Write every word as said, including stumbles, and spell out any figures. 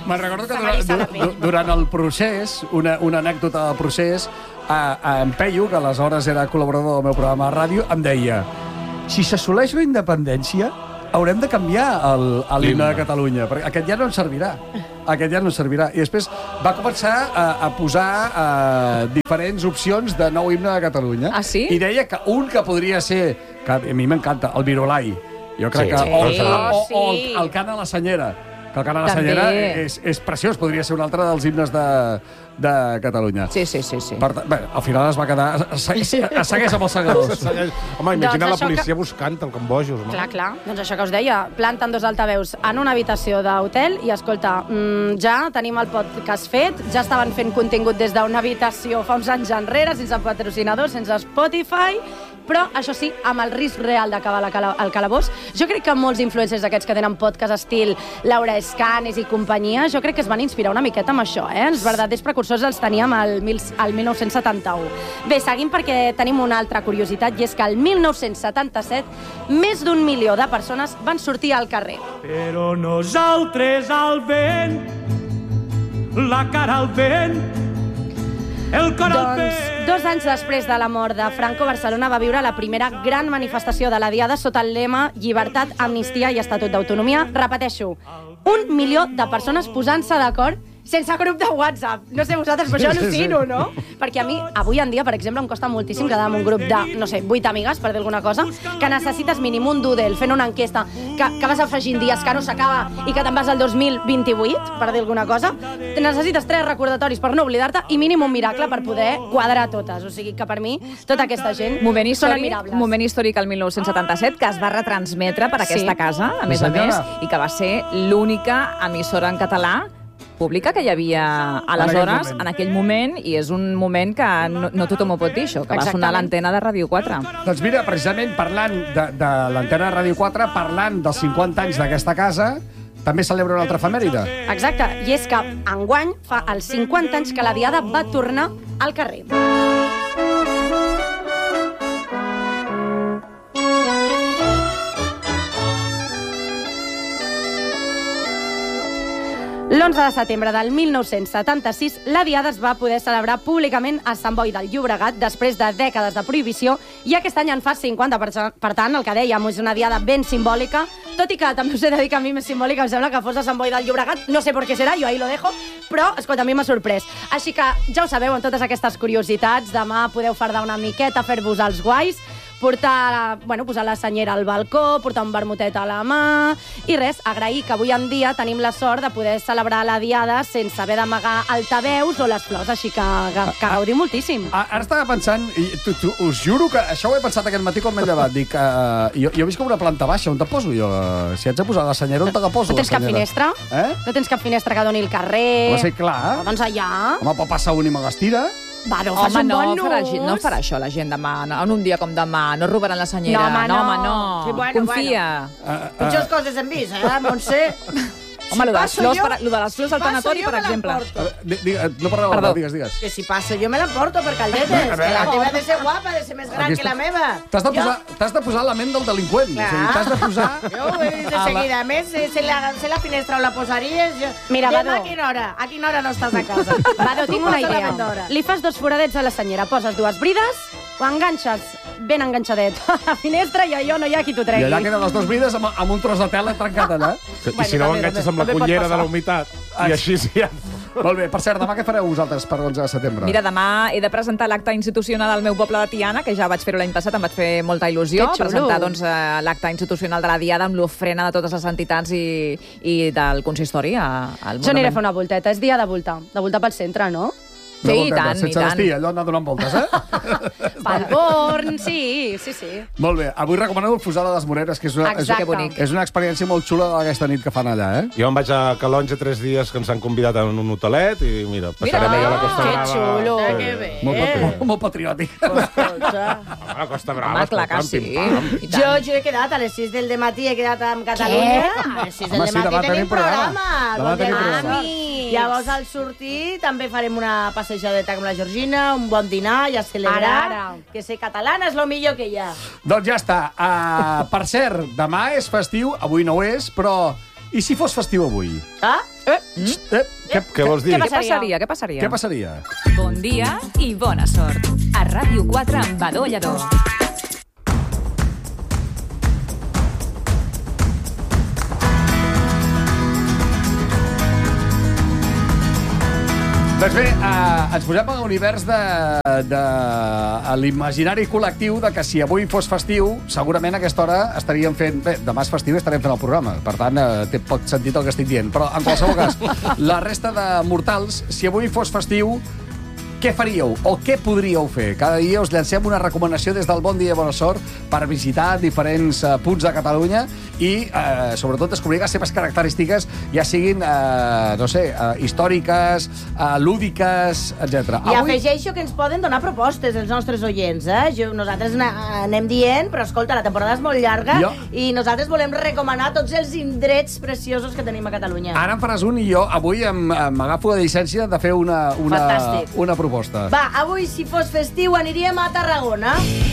Me'n recordo que durant, durant el procés, una, una anècdota del procés, a, a en Peyu, que aleshores era col·laborador del meu programa de ràdio, em deia: si s'assoleix la independència, haurem de canviar l'himne de Catalunya, perquè aquest ja no ens servirà. Aquest ja no ens servirà. I després va començar a, a posar a, diferents opcions de nou himne de Catalunya. Ah, sí? I deia que un que podria ser, que a mi m'encanta, el Virolai. Jo crec Sí, que... sí. O, Sí. o, o el, el cant a la senyera. Que el cant a la També. senyera és, és preciós. Podria ser un altre dels himnes de, de Catalunya. Sí, sí, sí. sí. Per, bé, al final es va quedar... Es, es, es segueix amb els segadors. Home, imagina Doncs la això policia buscant el cambojos, no? Clar, clar. Doncs això que us deia, planten dos altaveus en una habitació d'hotel i, escolta, mmm, ja tenim el podcast fet, ja estaven fent contingut des d'una habitació fa uns anys enrere, sense patrocinadors, sense Spotify, però, això sí, amb el risc real d'acabar la cala el calabós. Jo crec que molts influencers d'aquests que tenen podcast estil Laura Escanes i companyia, jo crec que es van inspirar una miqueta amb això, eh? Els verdaders precursors els teníem al, mil, al mil nou-cents setanta-u. Bé, seguim perquè tenim una altra curiositat, i és que el mil nou-cents setanta-set més d'un milió de persones van sortir al carrer. Però nosaltres al vent, la cara al vent, el cor al Doncs, vent. dos anys després de la mort de Franco, Barcelona va viure la primera gran manifestació de la Diada sota el lema Llibertat, Amnistia i Estatut d'Autonomia. Repeteixo, un milió de persones posant-se d'acord sense grup de WhatsApp. No sé vosaltres, però jo al·lucino, no? Perquè a mi, avui en dia, per exemple, em costa moltíssim quedar amb un grup de, no sé, vuit amigues, per dir alguna cosa, que necessites mínim un doodle, fent una enquesta, que, que vas afegint dies que no s'acaba i que te'n vas al dos mil vint-i-vuit, per dir alguna cosa. Necessites tres recordatoris per no oblidar-te i mínim un miracle per poder quadrar totes. O sigui que per mi, tota aquesta gent Moment són històric, admirables. moment històric al mil nou-cents setanta-set, que es va retransmetre per aquesta Sí. casa, a més a senyora. més, i que va ser l'única emissora en català pública que hi havia aleshores, moment. en aquell moment, i és un moment que no, no tothom ho pot dir, això, que va sonar Exactament. a l'antena de Ràdio quatre. Doncs mira, precisament parlant de, de l'antena de Ràdio quatre, parlant dels cinquanta anys d'aquesta casa, també celebra una altra efemèride. Exacte, i és que enguany fa els cinquanta anys que la Diada va tornar al carrer. L'onze de setembre del mil nou-cents setanta-sis, la Diada es va poder celebrar públicament a Sant Boi del Llobregat després de dècades de prohibició, i aquest any en fa cinquanta. Per tant, el que dèiem, és una Diada ben simbòlica, tot i que també us he de dir que a mi més simbòlica em sembla que fos a Sant Boi del Llobregat. No sé per què serà, jo ahí lo dejo, però, escolta, a mi m'ha sorprès. Així que ja ho sabeu, amb totes aquestes curiositats, demà podeu fardar una miqueta, fer-vos els guais, portar, bueno, posar la senyera al balcó, portar un vermutet a la mà, i res, agrair que avui en dia tenim la sort de poder celebrar la Diada sense haver d'amagar altaveus o les flors, així que, que, que gaudim moltíssim. Ah, ara estava pensant, i tu, tu, us juro que això ho he pensat aquest matí quan m'he llevat. Dic, uh, jo, jo visc com una planta baixa, on te poso jo? Si haig de posar la senyera, on te la poso? No tens la cap senyera? finestra? Eh? No tens cap finestra que doni el carrer? Home, sí, clar. Oh, doncs allà. Home, pot passar un i me l'estira. Va, no, fas Home, un no, bon farà, nus. no farà això la gent demà, no, en un dia com demà, no robaran la senyera. No, home, no. home, no. Sí, bueno, Confia. Uh, Pitjors coses hem vist, eh, Montse? Home, lo de, les passo flors, jo- per, lo de les flors al passo tanatori, jo per me exemple. l'emporto. di, di, no parleu, Perdó. digues, digues. Que si passo jo me l'emporto per caldetes, A veure, que la aquí- teva ha de ser guapa, ha de ser més gran Aquí que la està- meva. T'has de, Jo- posar, t'has de posar la ment del delinqüent. Clar. O sigui, t'has de posar... Jo ho he dit de a la- seguida. A més, eh, sé la, sé la finestra on la posaries. Jo... Mira, Demà Badó. a quina hora? A quina hora no estàs a casa? Vado, tinc una Posa la idea. ment d'hora. Li fas dos foradets a la senyera, poses dues brides, ho enganxes ben enganxadet a la finestra i allò no hi ha qui t'ho I tregui. allà queden les dues vides amb, amb un tros de tela trencat allà. I Bueno, si no ho també, enganxes també, amb la també pot cullera de passar. la humitat. Ah, I així sí. Molt bé, per cert, demà què fareu vosaltres per l'onze de setembre? Mira, demà he de presentar l'acte institucional del meu poble de Tiana, que ja vaig fer-ho l'any passat, em vaig fer molta il·lusió. Que xulo. Presentar doncs, eh, l'acte institucional de la Diada amb l'ofrena de totes les entitats i, i del consistori a- al Jo aniré a monument. fer una volteta. És dia de voltar. De voltar pel centre, no? Sí, Una i volteta, tant, i sense tant. destí, allò anar donant voltes, eh? Pel Born, sí, sí, sí. Molt bé, avui recomaneu el Fusar a les Moreres, que és una, és, Exacte. Que bonic. és una experiència molt xula d'aquesta nit que fan allà, eh? Jo em vaig a Calonge tres dies que ens han convidat en un hotelet i mira, passarem Mira, allà a la Costa que Brava. xulo. Ah, que bé. Molt, patri molt patriòtic. Escolta. Home, la Costa Brava, Home, clar que escolta'm, sí. pim-pam. I Jo, tant. jo he quedat a les sis del matí, he quedat amb Catalunya. A les sis del Home, sí, matí demà tenim tenim programa. programa. Demà Bon dia, tenim bon programa. sort. Llavors, al sortir, també farem una passejadeta amb la Georgina, un bon dinar i a celebrar Ara, ara. que ser catalana és el millor que hi ha. Doncs ja està. Uh, per cert, demà és festiu, avui no ho és, però I si fos festiu avui? Ah? Eh? Mm? Eh, què, Què vols dir? Què passaria? Què passaria? Què passaria? Bon dia i bona sort. A Ràdio quatre amb Badó Lledó. Doncs bé, eh, ens posem a l'univers de, de a l'imaginari col·lectiu de que si avui fos festiu, segurament a aquesta hora estaríem fent... Bé, demà és festiu i estarem fent el programa. Per tant, eh, té poc sentit el que estic dient. Però, en qualsevol cas, la resta de mortals, si avui fos festiu, què faríeu o què podríeu fer? Cada dia us llancem una recomanació des del Bon Dia i Bona Sort per visitar diferents uh, punts de Catalunya i, uh, sobretot, descobrir les seves característiques, ja siguin, uh, no sé, uh, històriques, uh, lúdiques, etcètera. I Avui... afegeixo que ens poden donar propostes els nostres oients, eh? Jo, nosaltres anem dient, però escolta, la temporada és molt llarga jo... i nosaltres volem recomanar tots els indrets preciosos que tenim a Catalunya. Ara en faràs un i jo avui m'agafo la llicència de fer una, una, una proposta. Va, avui, si fos festiu, aniríem a Tarragona.